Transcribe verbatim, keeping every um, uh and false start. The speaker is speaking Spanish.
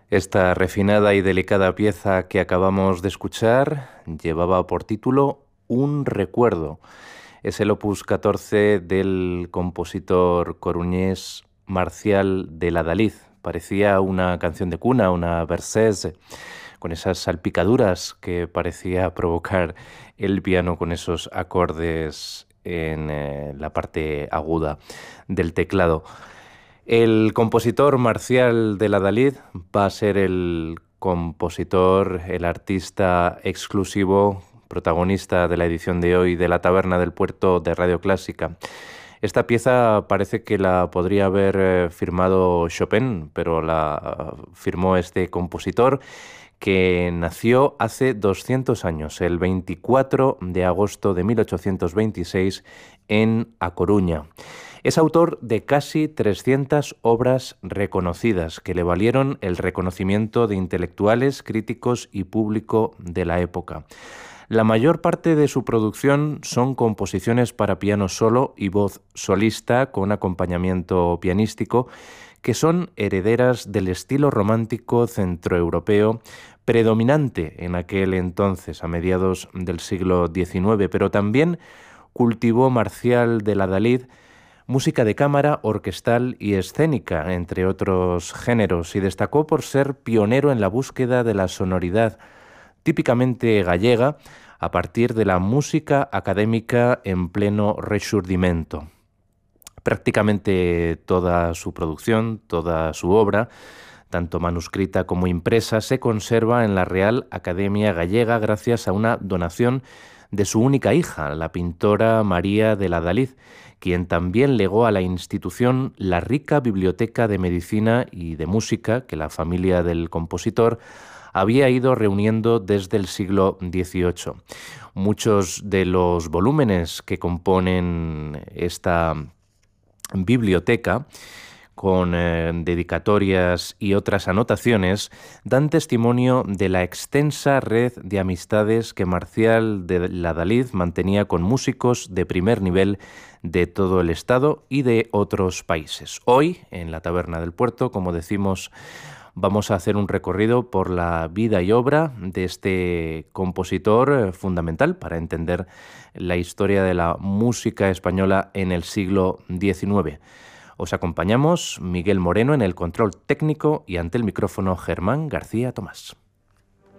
Esta refinada y delicada pieza que acabamos de escuchar llevaba por título Un recuerdo. Es el opus catorce del compositor coruñés Marcial de Ladalid. Parecía una canción de cuna, una versés, con esas salpicaduras que parecía provocar el piano con esos acordes en eh, la parte aguda del teclado. El compositor Marcial de Ladalid va a ser el compositor, el artista exclusivo, protagonista de la edición de hoy de La Taberna del Puerto de Radio Clásica. Esta pieza parece que la podría haber eh, firmado Chopin, pero la uh, firmó este compositor que nació hace doscientos años, el veinticuatro de agosto de mil ochocientos veintiséis en A Coruña. Es autor de casi trescientas obras reconocidas que le valieron el reconocimiento de intelectuales, críticos y público de la época. La mayor parte de su producción son composiciones para piano solo y voz solista con acompañamiento pianístico, que son herederas del estilo romántico centroeuropeo predominante en aquel entonces, a mediados del siglo diecinueve, pero también cultivó Marcial de Ladalid música de cámara, orquestal y escénica, entre otros géneros, y destacó por ser pionero en la búsqueda de la sonoridad típicamente gallega a partir de la música académica en pleno Rexurdimento. Prácticamente toda su producción, toda su obra, tanto manuscrita como impresa, se conserva en la Real Academia Gallega gracias a una donación de su única hija, la pintora María de Ladalid, quien también legó a la institución la rica biblioteca de medicina y de música que la familia del compositor había ido reuniendo desde el siglo dieciocho. Muchos de los volúmenes que componen esta biblioteca, con eh, dedicatorias y otras anotaciones, dan testimonio de la extensa red de amistades que Marcial de Ladalid mantenía con músicos de primer nivel de todo el estado y de otros países. Hoy, en la Taberna del Puerto, como decimos, vamos a hacer un recorrido por la vida y obra de este compositor fundamental para entender la historia de la música española en el siglo diecinueve. Os acompañamos Miguel Moreno en el control técnico y ante el micrófono Germán García Tomás.